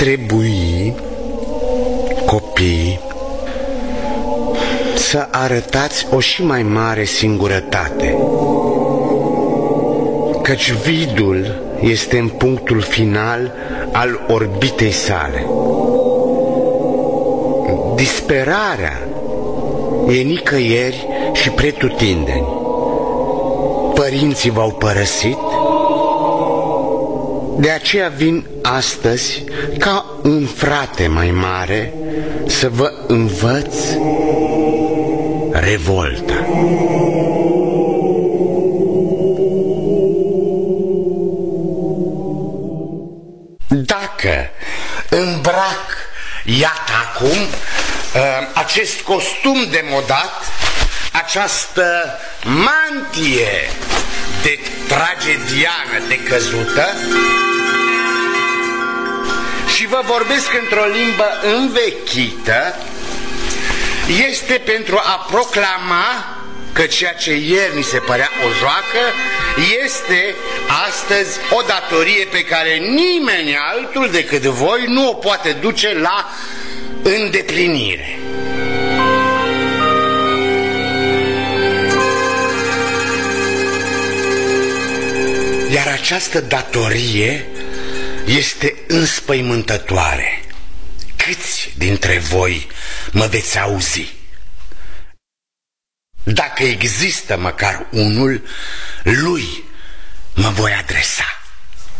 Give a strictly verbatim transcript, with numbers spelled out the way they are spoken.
trebui, copii, să arătați o și mai mare singurătate, căci vidul este în punctul final al orbitei sale. Disperarea e nicăieri și pretutindeni. Părinții v-au părăsit, de aceea vin astăzi ca un frate mai mare să vă învăț revolta. Dacă îmbrac, iată acum, acest costum demodat, această mantie de tragediană decăzută și vă vorbesc într-o limbă învechită, este pentru a proclama că ceea ce ieri ni se părea o joacă este astăzi o datorie pe care nimeni altul decât voi nu o poate duce la îndeplinire. Iar această datorie este înspăimântătoare. Câți dintre voi mă veți auzi? Dacă există măcar unul, lui mă voi adresa.